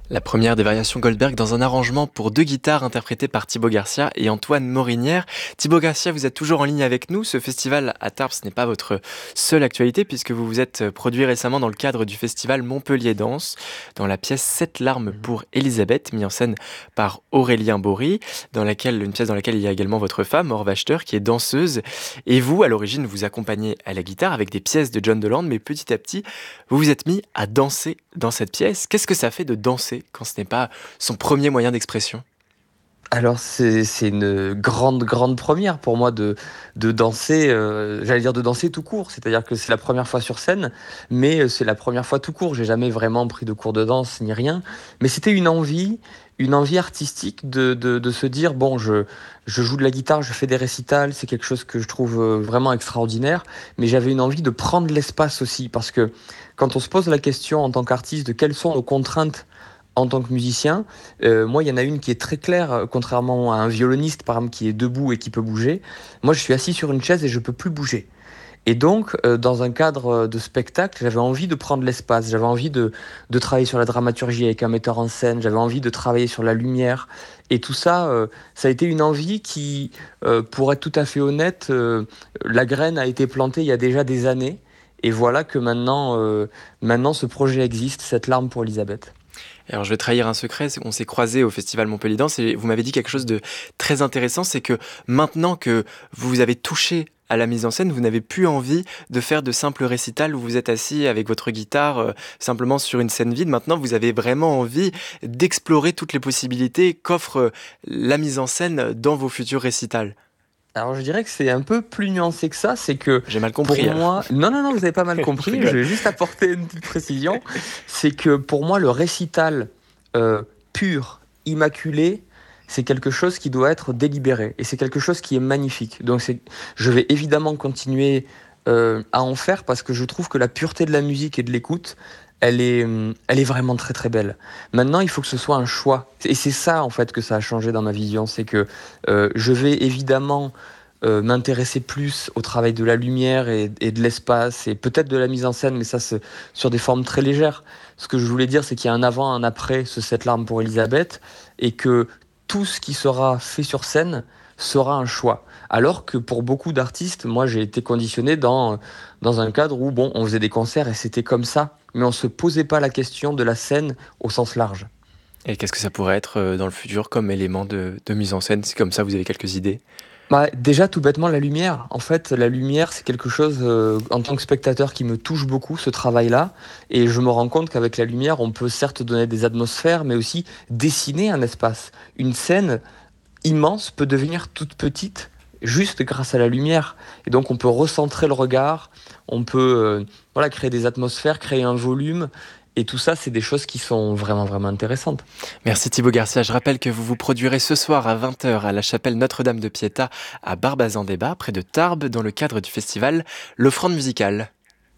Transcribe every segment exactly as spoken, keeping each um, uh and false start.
La première des variations Goldberg dans un arrangement pour deux guitares interprété par Thibaut Garcia et Antoine Morinière. Thibaut Garcia, vous êtes toujours en ligne avec nous. Ce festival à Tarbes, ce n'est pas votre seule actualité puisque vous vous êtes produit récemment dans le cadre du festival Montpellier Danse dans la pièce Sept larmes pour Elisabeth, mise en scène par Aurélien Bory, dans laquelle, une pièce dans laquelle il y a également votre femme, Maure Wachter, qui est danseuse. Et vous, à l'origine, vous accompagnez à la guitare avec des pièces de John Deland, mais petit à petit, vous vous êtes mis à danser dans cette pièce. Qu'est-ce que ça fait de danser quand ce n'est pas son premier moyen d'expression? Alors c'est c'est une grande, grande première pour moi de de danser, heu, j'allais dire de danser tout court. C'est-à-dire que c'est la première fois sur scène, mais heu, c'est la première fois tout court. J'ai jamais vraiment pris de cours de danse ni rien, mais c'était une envie une envie artistique de de de se dire: «Bon, je je joue de la guitare, je fais des récitals, c'est quelque chose que je trouve, heu, vraiment extraordinaire», mais j'avais une envie de prendre l'espace aussi. Parce que quand on se pose la question en tant qu'artiste de quelles sont nos contraintes en tant que musicien, heu, moi, il y en a une qui est très claire, heu, contrairement à un violoniste, par exemple, qui est debout et qui peut bouger. Moi, je suis assis sur une chaise et je peux plus bouger. Et donc, heu, dans un cadre, heu, de spectacle, j'avais envie de prendre l'espace. J'avais envie de de travailler sur la dramaturgie avec un metteur en scène. J'avais envie de travailler sur la lumière et tout ça, heu, ça a été une envie qui, heu, pour être tout à fait honnête, heu, la graine a été plantée il y a déjà des années et voilà que maintenant, heu, maintenant ce projet existe, Cette larme pour Elisabeth. Alors je vais trahir un secret, c'est qu'on s'est croisés au festival Montpellier Danse et vous m'avez dit quelque chose de très intéressant, c'est que maintenant que vous avez touché à la mise en scène, vous n'avez plus envie de faire de simples récitals où vous êtes assis avec votre guitare euh, simplement sur une scène vide. Maintenant, vous avez vraiment envie d'explorer toutes les possibilités qu'offre euh, la mise en scène dans vos futurs récitals. Alors je dirais que c'est un peu plus nuancé que ça, c'est que J'ai mal pour compris alors. moi non, non, non, vous avez pas mal Je compris, je rigole. vais juste apporter une petite précision. C'est que pour moi le récital, heu, pur, immaculé, c'est quelque chose qui doit être délibéré et c'est quelque chose qui est magnifique. Donc c'est je vais évidemment continuer, heu, à en faire parce que je trouve que la pureté de la musique et de l'écoute, elle est, mmh, elle est vraiment très, très belle. Maintenant, il faut que ce soit un choix et c'est ça en fait que ça a changé dans ma vision, c'est que, heu, je vais évidemment heu, m'intéresser plus au travail de la lumière et et de l'espace et peut-être de la mise en scène, mais ça, c'est sur des formes très légères. Ce que je voulais dire, c'est qu'il y a un avant, un après ce Sept larmes pour Elisabeth et que tout ce qui sera fait sur scène sera un choix. Alors que pour beaucoup d'artistes, moi, j'ai été conditionné dans, dans un cadre où, bon, on faisait des concerts et c'était comme ça, mais on se posait pas la question de la scène au sens large. Et qu'est-ce que ça pourrait être euh, dans le futur comme élément de, de mise en scène? C'est comme ça, vous avez quelques idées. Bah, déjà, tout bêtement, la lumière. En fait, la lumière, c'est quelque chose, heu, en tant que spectateur qui me touche beaucoup, ce travail-là et je me rends compte qu'avec la lumière, on peut certes donner des atmosphères, mais aussi dessiner un espace. Une scène immense peut devenir toute petite juste grâce à la lumière et donc on peut recentrer le regard, on peut, heu, voilà, créer des atmosphères, créer un volume et tout ça, c'est des choses qui sont vraiment, vraiment intéressantes. Merci Thibaut Garcia. Je rappelle que vous vous produirez ce soir à vingt heures à la chapelle Notre-Dame de Pietà à Barbazan-Débat, près de Tarbes, dans le cadre du festival L'Offrande musicale.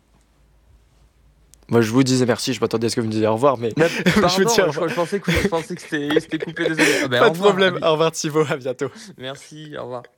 Moi, je vous disais merci, je m'attendais à ce que vous me disiez au revoir, mais Mais je vous dis au pardon, je revoir. je pensais que je pensais que c'était c'était coupé, désolé. Ah ben, Pas au de revoir, à problème. bi Au revoir Thibaut, à bientôt. merci, au revoir.